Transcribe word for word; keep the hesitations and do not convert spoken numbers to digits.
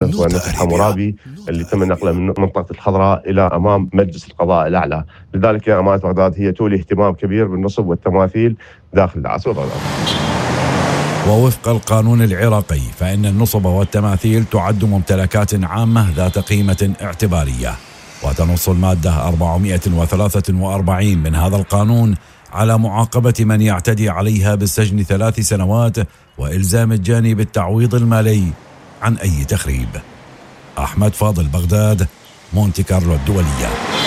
هو نصر حمورابي اللي تم نقله من منطقة الخضراء إلى أمام مجلس القضاء الأعلى. لذلك أمانة بغداد هي تولي اهتمام كبير بالنصب والتماثيل داخل العاصمة بغداد. ووفق القانون العراقي فإن النصب والتماثيل تعد ممتلكات عامة ذات قيمة اعتبارية، وتنص المادة أربعمائة وثلاثة وأربعين من هذا القانون على معاقبة من يعتدي عليها بالسجن ثلاث سنوات وإلزام الجاني بالتعويض المالي عن أي تخريب. أحمد فاضل، بغداد، مونتي كارلو الدولية.